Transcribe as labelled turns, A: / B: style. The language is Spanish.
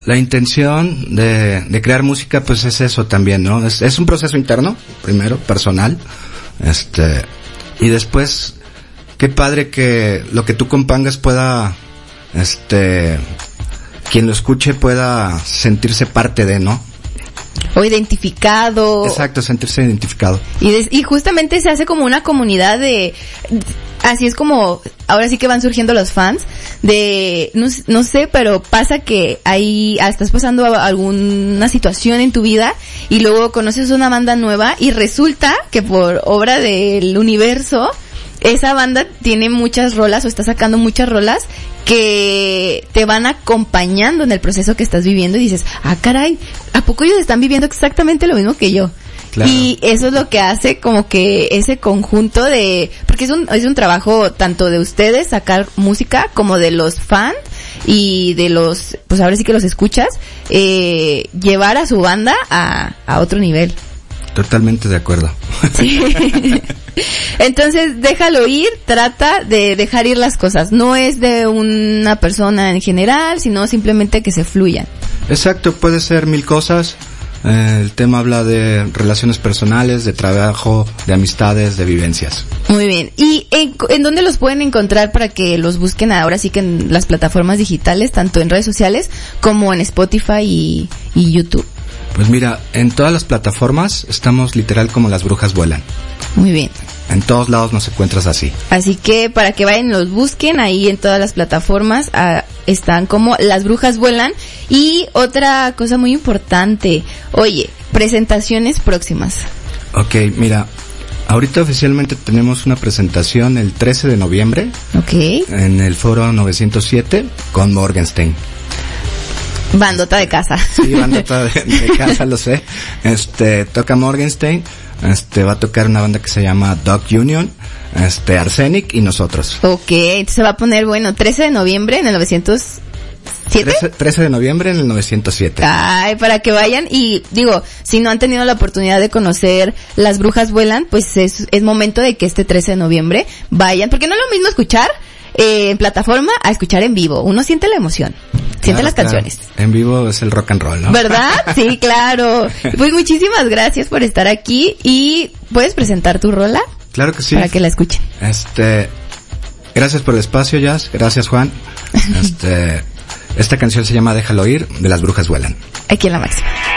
A: La intención de crear música pues es eso también, ¿no? Es un proceso interno, primero, personal, y después, qué padre que lo que tú compongas pueda, quien lo escuche pueda sentirse parte de, ¿no?
B: O identificado.
A: Exacto, sentirse identificado.
B: Y justamente se hace como una comunidad así es como, ahora sí que van surgiendo los fans no sé, pero pasa que ahí estás pasando alguna situación en tu vida y luego conoces una banda nueva y resulta que por obra del universo, esa banda tiene muchas rolas o está sacando muchas rolas que te van acompañando en el proceso que estás viviendo y dices, caray, ¿a poco ellos están viviendo exactamente lo mismo que yo? Claro. Y eso es lo que hace como que ese conjunto porque es un trabajo tanto de ustedes sacar música como de los fans y de los, pues ahora sí que los escuchas, llevar a su banda a otro nivel.
A: Totalmente de acuerdo.
B: Sí. Entonces, déjalo ir, trata de dejar ir las cosas. No es de una persona en general, sino simplemente que se fluyan.
A: Exacto, puede ser 1000 cosas. El tema habla de relaciones personales, de trabajo, de amistades, de vivencias.
B: Muy bien. ¿Y en dónde los pueden encontrar para que los busquen ahora sí que en las plataformas digitales, tanto en redes sociales como en Spotify y YouTube?
A: Pues mira, en todas las plataformas estamos literal como Las Brujas Vuelan.
B: Muy bien.
A: En todos lados nos encuentras así.
B: Así que para que vayan y los busquen, ahí en todas las plataformas están como Las Brujas Vuelan. Y otra cosa muy importante, oye, presentaciones próximas.
A: Ok, mira, ahorita oficialmente tenemos una presentación el 13 de noviembre.
B: Ok.
A: En el Foro 907 con Morgenstein.
B: Bandota de casa.
A: Sí, bandota de casa, lo sé. Toca Morgenstein. Va a tocar una banda que se llama Dog Union, Arsenic y nosotros.
B: Ok, entonces se va a poner, 13 de noviembre en el 907.
A: 13 de noviembre en el 907.
B: Ay, para que vayan y digo, si no han tenido la oportunidad de conocer Las Brujas Vuelan, pues es momento de que este 13 de noviembre vayan, porque no es lo mismo escuchar en plataforma a escuchar en vivo. Uno siente la emoción. Siente las canciones.
A: En vivo es el rock and roll, ¿no?
B: ¿Verdad? Sí, claro. Pues muchísimas gracias por estar aquí y ¿puedes presentar tu rola?
A: Claro que sí.
B: Para que la escuchen.
A: Gracias por el espacio, Jazz. Gracias, Juan. Esta canción se llama Déjalo ir, de Las Brujas Vuelan.
B: Aquí en La Máxima.